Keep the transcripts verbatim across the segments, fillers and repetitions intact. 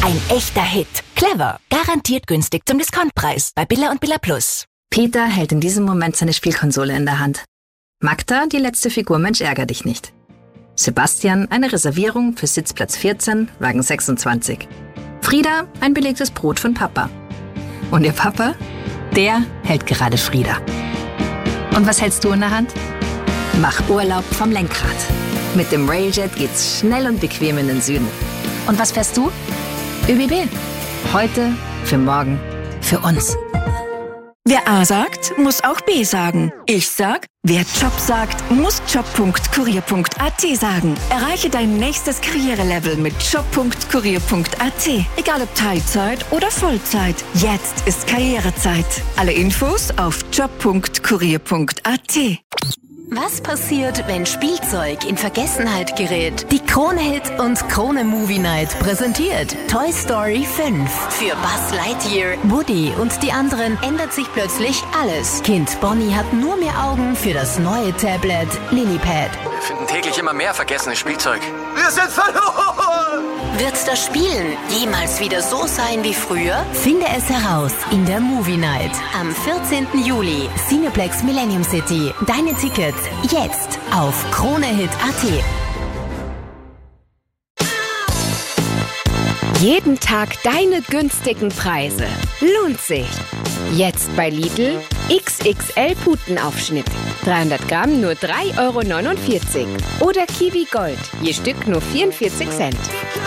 Ein echter Hit. Clever. Garantiert günstig zum Discountpreis bei Billa und Billa Plus. Peter hält in diesem Moment seine Spielkonsole in der Hand. Magda, die letzte Figur Mensch ärger dich nicht. Sebastian, eine Reservierung für Sitzplatz vierzehn, Wagen sechsundzwanzig. Frieda, ein belegtes Brot von Papa. Und ihr Papa? Der hält gerade Frieda. Und was hältst du in der Hand? Mach Urlaub vom Lenkrad. Mit dem Railjet geht's schnell und bequem in den Süden. Und was fährst du? ÖBB. Heute, für morgen, für uns. Wer A sagt, muss auch B sagen. Ich sag, wer Job sagt, muss job punkt kurier punkt a t sagen. Erreiche dein nächstes Karrierelevel mit job punkt kurier punkt a t. Egal ob Teilzeit oder Vollzeit. Jetzt ist Karrierezeit. Alle Infos auf job punkt kurier punkt a t. Was passiert, wenn Spielzeug in Vergessenheit gerät? Die Krone Hit und Krone Movie Night präsentiert Toy Story fünf. Für Buzz Lightyear, Woody und die anderen ändert sich plötzlich alles. Kind Bonnie hat nur mehr Augen für das neue Tablet Lillipad. Wir finden täglich immer mehr vergessenes Spielzeug. Wir sind verloren! Wird das Spielen jemals wieder so sein wie früher? Finde es heraus in der Movie Night. Am vierzehnten Juli, Cineplex Millennium City. Deine Tickets jetzt auf kronehit punkt a t. Jeden Tag deine günstigen Preise. Lohnt sich. Jetzt bei Lidl X X L-Putenaufschnitt. dreihundert Gramm nur drei Euro neunundvierzig. Oder Kiwi Gold, je Stück nur vierundvierzig Cent.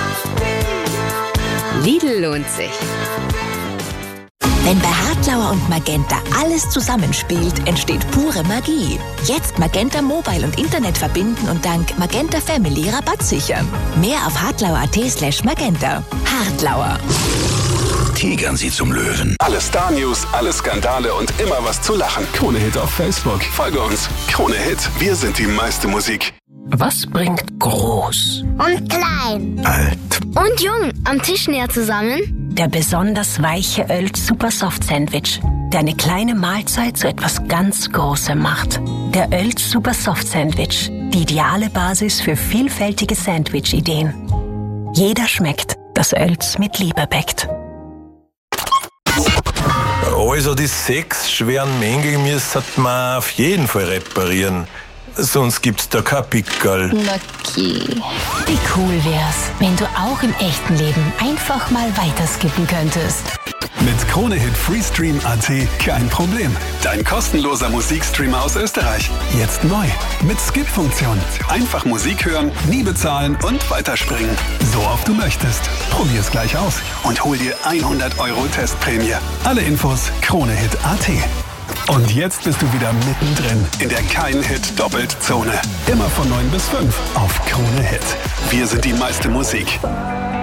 Lidl lohnt sich. Wenn bei Hartlauer und Magenta alles zusammenspielt, entsteht pure Magie. Jetzt Magenta Mobile und Internet verbinden und dank Magenta Family Rabatt sichern. Mehr auf hartlauer punkt a t slash magenta. Hartlauer. Tigern Sie zum Löwen. Alle Star-News, alle Skandale und immer was zu lachen. Krone Hit auf Facebook. Folge uns. Krone Hit. Wir sind die meiste Musik. Was bringt groß und klein, alt und jung am Tisch näher zusammen? Der besonders weiche Oelz Super Soft Sandwich, der eine kleine Mahlzeit zu etwas ganz Großem macht. Der Oelz Super Soft Sandwich, die ideale Basis für vielfältige Sandwich-Ideen. Jeder schmeckt, das Oelz mit Liebe bäckt. Also die sechs schweren Mängel müssen man auf jeden Fall reparieren. Sonst gibt's da kein Pickerl. Okay. Wie cool wär's, wenn du auch im echten Leben einfach mal weiterskippen könntest. Mit Krone Hit Freestream punkt a t kein Problem. Dein kostenloser Musikstreamer aus Österreich. Jetzt neu. Mit Skip-Funktion. Einfach Musik hören, nie bezahlen und weiterspringen. So oft du möchtest. Probier's gleich aus und hol dir hundert Euro Testprämie. Alle Infos Krone Hit punkt a t. Und jetzt bist du wieder mittendrin in der Kein-Hit-Doppelt-Zone. Immer von neun bis fünf auf Krone Hit. Wir sind die meiste Musik.